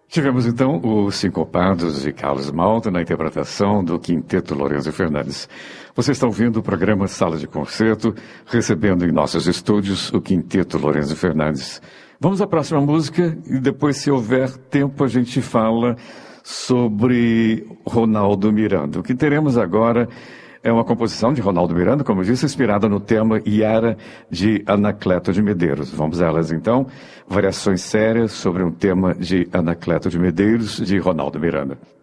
Tivemos então os Sincopados de Carlos Malta na interpretação do Quinteto Lourenço Fernandes. Você está ouvindo o programa Sala de Concerto, recebendo em nossos estúdios o Quinteto Lourenço Fernandes. Vamos à próxima música e depois, se houver tempo, a gente fala sobre Ronaldo Miranda. O que teremos agora é uma composição de Ronaldo Miranda, como eu disse, inspirada no tema Iara de Anacleto de Medeiros. Vamos a elas então, variações sérias sobre um tema de Anacleto de Medeiros, de Ronaldo Miranda.